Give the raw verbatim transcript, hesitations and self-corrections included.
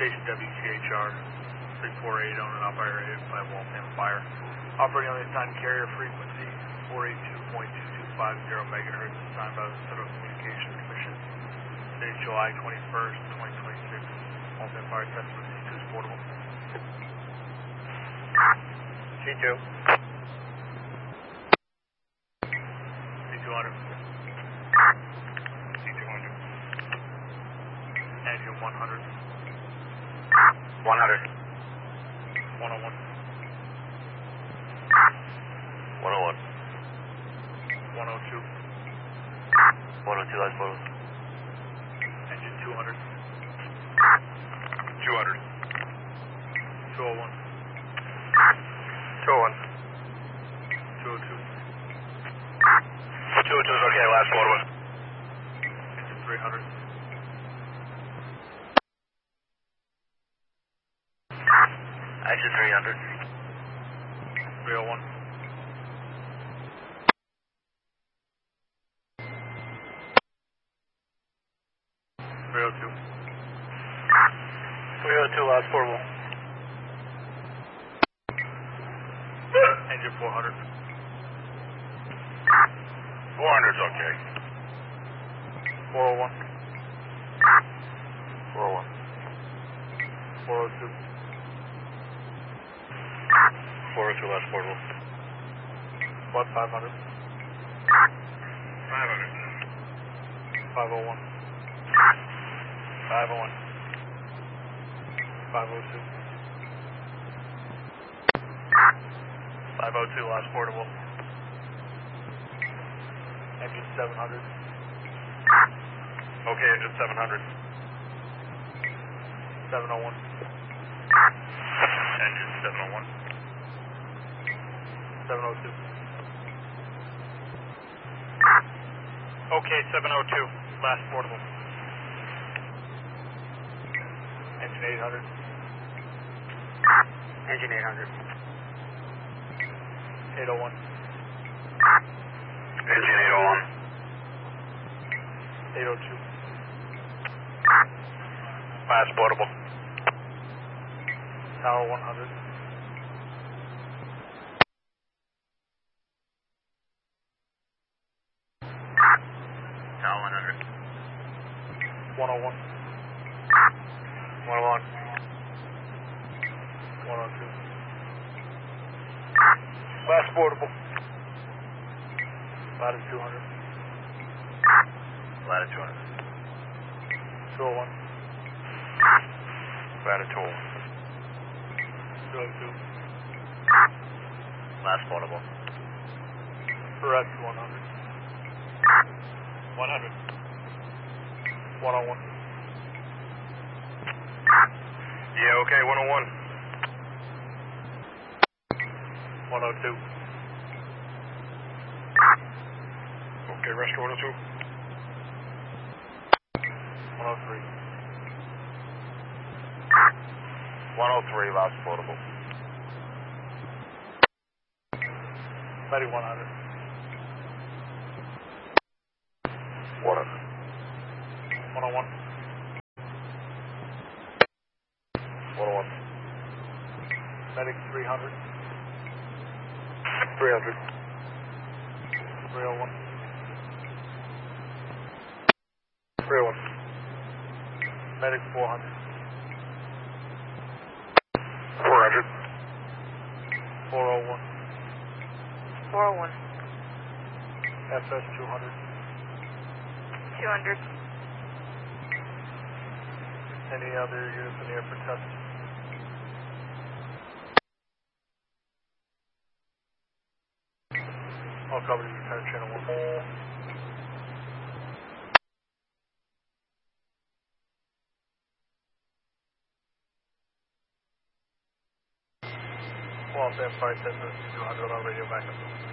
Station W C H R three four eight on and operated by Waltham Fire. Operating on the assigned carrier frequency four eighty-two point two two five zero megahertz assigned by the Federal Communications Commission. Date July twenty-first, twenty twenty-six. Waltham Fire test with C two is portable. C two. C two hundred. C two hundred. Engine one hundred. one hundred. one oh one. one oh one. one oh two. one oh two, last photo. Engine two hundred. two hundred. two oh one. two oh one. two oh two. two oh two is okay, last photo. Engine three hundred. Exit three hundred. three oh one. three oh two. three oh two, last portable. Engine four hundred. four hundred is okay. four oh one. four oh one. four oh two. four oh two, last portable. What, five hundred? five hundred. five oh one. five oh one. five oh two. five oh two, last portable. Engine seven hundred. Okay, engine seven hundred. seven oh one. Engine seven oh one. seven oh two. Okay, seven oh two, last portable. Engine eight hundred. Engine eight hundred. eight oh one. Engine eight oh one. eight oh two. Last portable. Tower one hundred. Tower one hundred. one oh one. one oh one. one oh two. Last portable. Latitude two hundred. Latitude two hundred. two oh one. Latitude two. two oh two. Last portable. Correct one hundred. one hundred. one oh one. Yeah, okay, one oh one. one oh two. Okay, rest one oh two. one oh three. one oh three, last portable. Medic one hundred. one hundred. one oh one. one oh one. Medic three hundred. three hundred. three oh one. three oh one. Medic four hundred. four hundred. four oh one. four oh one. F S two hundred. two hundred. Any other units in the air for test? All coverage return channel one. Well, if they have flight test two hundred on radio backup.